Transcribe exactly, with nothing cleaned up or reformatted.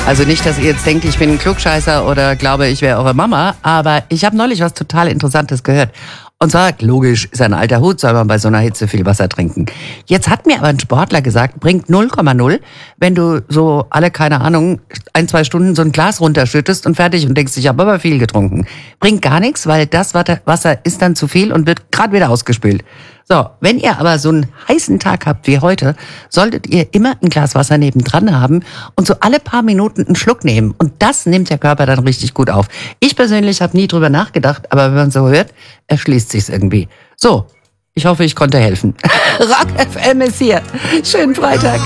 Also nicht, dass ihr jetzt denkt, ich bin ein Klugscheißer oder glaube, ich wäre eure Mama, aber ich habe neulich was total Interessantes gehört. Und zwar, logisch, ist ein alter Hut, soll man bei so einer Hitze viel Wasser trinken. Jetzt hat mir aber ein Sportler gesagt, bringt null Komma null, wenn du so alle, keine Ahnung, ein, zwei Stunden so ein Glas runterschüttest und fertig und denkst, ich habe aber viel getrunken. Bringt gar nichts, weil das Wasser ist dann zu viel und wird gerade wieder ausgespült. So, wenn ihr aber so einen heißen Tag habt wie heute, solltet ihr immer ein Glas Wasser nebendran haben und so alle paar Minuten einen Schluck nehmen. Und das nimmt der Körper dann richtig gut auf. Ich persönlich habe nie drüber nachgedacht, aber wenn man so hört, erschließt sich's irgendwie. So, ich hoffe, ich konnte helfen. Rock F M ist hier. Schönen Freitag.